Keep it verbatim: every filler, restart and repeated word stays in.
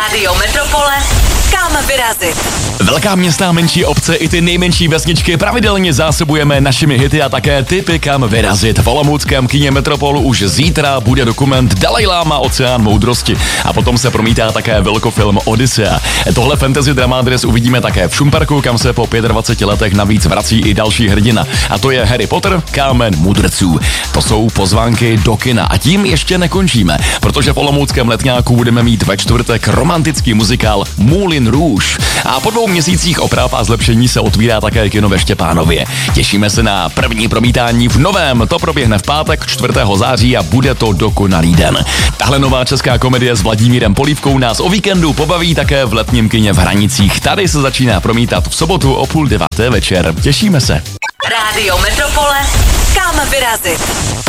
Rádio Metropole, kam vyrazit. Velká města, menší obce i ty nejmenší vesničky pravidelně zásobujeme našimi hity a také tipy, kam vyrazit. V olomouckém kině Metropolu už zítra bude dokument Dalajláma Oceán moudrosti a potom se promítá také velkofilm Odyssea. Tohle fantasy drama dnes uvidíme také v Šumperku, kam se po dvaceti pěti letech navíc vrací i další hrdina. A to je Harry Potter, Kámen mudrců. To jsou pozvánky do kina a tím ještě nekončíme, protože v olomouckém letňáku budeme mít ve čtvrtek romantický muzikál Moulin Rouge. A po dvou měsících oprav a zlepšení se otvírá také kino ve Štěpánově. Těšíme se na první promítání v novém. To proběhne v pátek čtvrtého září a bude to dokonalý den. Tahle nová česká komedie s Vladimírem Polívkou nás o víkendu pobaví také v letním kině v Hranicích. Tady se začíná promítat v sobotu o půl deváté večer. Těšíme se. Rádio Metropole, kam vyrazit.